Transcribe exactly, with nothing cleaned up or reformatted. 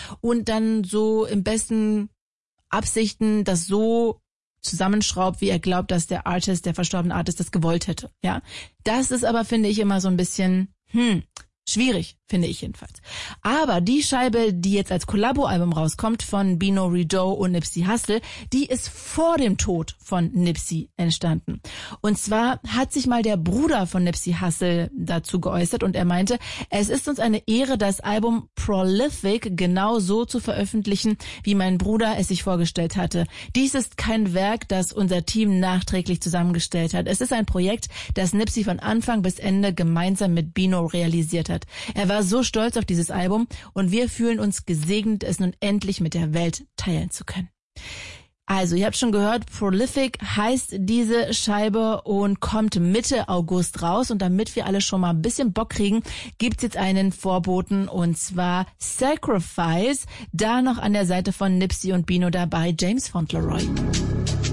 und dann so im besten Absichten das so zusammenschraubt, wie er glaubt, dass der Artist, der verstorbene Artist, das gewollt hätte. Ja, das ist aber, finde ich, immer so ein bisschen hm schwierig, finde ich jedenfalls. Aber die Scheibe, die jetzt als Collabo-Album rauskommt von Bino Rideau und Nipsey Hussle, die ist vor dem Tod von Nipsey entstanden. Und zwar hat sich mal der Bruder von Nipsey Hussle dazu geäußert und er meinte, es ist uns eine Ehre, das Album Prolific genau so zu veröffentlichen, wie mein Bruder es sich vorgestellt hatte. Dies ist kein Werk, das unser Team nachträglich zusammengestellt hat. Es ist ein Projekt, das Nipsey von Anfang bis Ende gemeinsam mit Bino realisiert hat. Er war so stolz auf dieses Album und wir fühlen uns gesegnet, es nun endlich mit der Welt teilen zu können. Also, ihr habt schon gehört, Prolific heißt diese Scheibe und kommt Mitte August raus. Und damit wir alle schon mal ein bisschen Bock kriegen, gibt's jetzt einen Vorboten und zwar Sacrifice, da noch an der Seite von Nipsey und Bino dabei, James Fauntleroy.